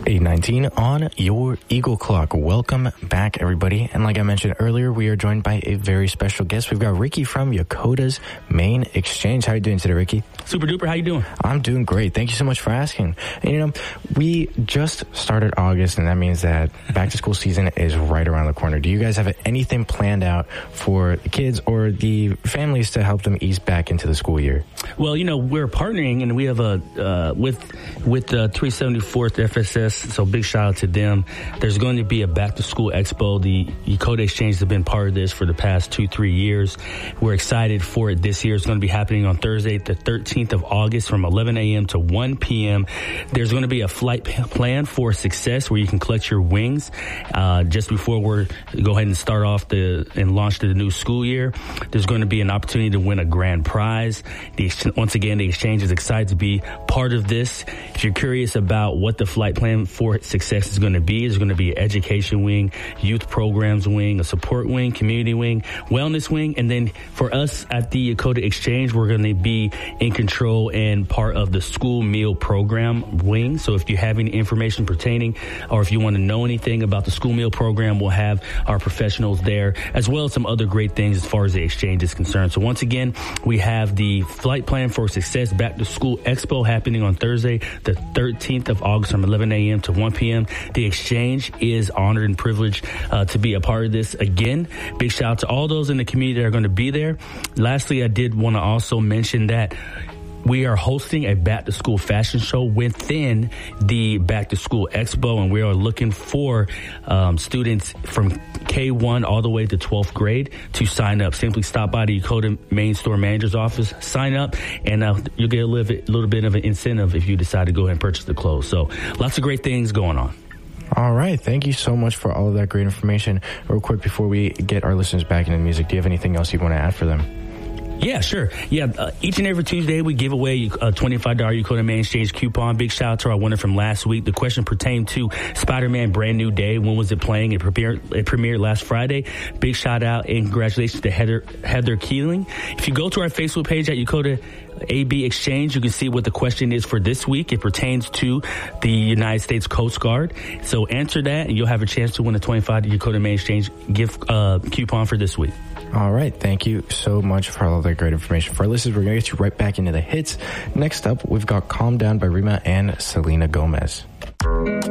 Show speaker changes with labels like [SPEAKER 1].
[SPEAKER 1] 8:19 on your Eagle Clock. Welcome back, everybody. And like I mentioned earlier, we are joined by a very special guest. We've got Ricky from Yokota's Main Exchange. How are you doing today, Ricky?
[SPEAKER 2] Super duper. How you doing?
[SPEAKER 1] I'm doing great. Thank you so much for asking. And, we just started August, and that means that back to school season is right around the corner. Do you guys have anything planned out for the kids or the families to help them ease back into the school year?
[SPEAKER 2] Well, we're partnering, and we have with the 374th FSS, so big shout out to them. There's going to be a back to school expo. The Yokota Exchange has been part of this for the past 2-3 years. We're excited for it this year. It's going to be happening on Thursday, the 13th of August from 11 a.m. to 1 p.m. There's going to be a flight plan for success where you can collect your wings just before we go ahead and start off and launch the new school year. There's going to be an opportunity to win a grand prize. Once again, the Exchange is excited to be part of this. If you're curious about what the flight plan for success is going to be, there's going to be an education wing, youth programs wing, a support wing, community wing, wellness wing, and then for us at the Yokota Exchange, we're going to be in control and part of the school meal program wing. So if you have any information pertaining or if you want to know anything about the school meal program, we'll have our professionals there, as well as some other great things as far as the Exchange is concerned. So once again, we have the Flight Plan for Success Back to School Expo happening on Thursday, the 13th of August from 11 a.m. to 1 p.m. The Exchange is honored and privileged to be a part of this. Again, big shout out to all those in the community that are going to be there. Lastly, I did want to also mention that we are hosting a back-to-school fashion show within the Back-to-School Expo, and we are looking for students from K1 all the way to 12th grade to sign up. Simply stop by the Yokota Main Store Manager's office, sign up, and you'll get a little bit of an incentive if you decide to go ahead and purchase the clothes. So lots of great things going on.
[SPEAKER 1] All right. Thank you so much for all of that great information. Real quick, before we get our listeners back into music, do you have anything else you want to add for them?
[SPEAKER 2] Yeah, sure. Yeah, each and every Tuesday we give away a $25 Yokota Main Exchange coupon. Big shout out to our winner from last week. The question pertained to Spider-Man Brand New Day. When was it playing? It premiered last Friday. Big shout out and congratulations to Heather Keeling. If you go to our Facebook page at Yokota AB Exchange, you can see what the question is for this week. It pertains to the United States Coast Guard. So answer that and you'll have a chance to win a $25 Yokota Main Exchange gift coupon for this week.
[SPEAKER 1] All right. Thank you so much for all of that great information. For our listeners, we're going to get you right back into the hits. Next up, we've got Calm Down by Rima and Selena Gomez.